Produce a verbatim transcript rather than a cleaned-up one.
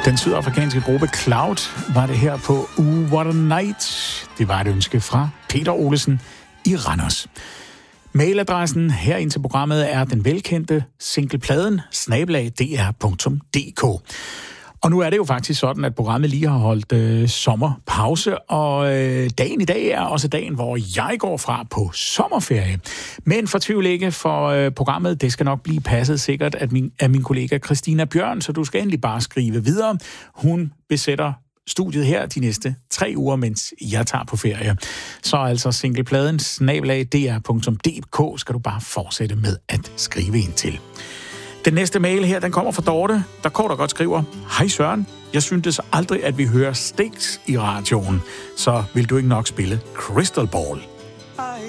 Den sydafrikanske gruppe Cloud var det her på Uh, What a Night. Det var et ønske fra Peter Olesen i Randers. Mailadressen her ind til programmet er den velkendte singlepladen snabel-a d r punktum d k. Og nu er det jo faktisk sådan, at programmet lige har holdt øh, sommerpause, og øh, dagen i dag er også dagen, hvor jeg går fra på sommerferie. Men fortvivl ikke, for øh, programmet, det skal nok blive passet sikkert af min, af min kollega Christina Bjørn, så du skal endelig bare skrive videre. Hun besætter studiet her de næste tre uger, mens jeg tager på ferie. Så altså singlepladen snabel-a d r punktum d k skal du bare fortsætte med at skrive ind til. Den næste mail her, den kommer fra Dorte, der kort og godt skriver: Hej Søren, jeg syntes aldrig, at vi hører Styx i radioen, så vil du ikke nok spille Crystal Ball?